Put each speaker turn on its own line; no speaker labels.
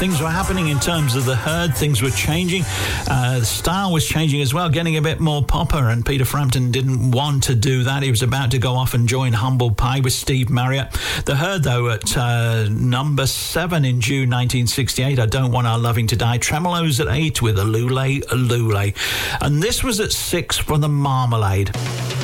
things were happening in terms of the Herd. Things were changing. The style was changing as well, getting a bit more popper, and Peter Frampton didn't want to do that. He was about to go off and join Humble Pie with Steve Marriott. The Herd, though, at number 7 in June 1968, I Don't Want Our Loving to Die. Tremolos at 8 with Lule Lule. And this was at 6 for the Marmalade.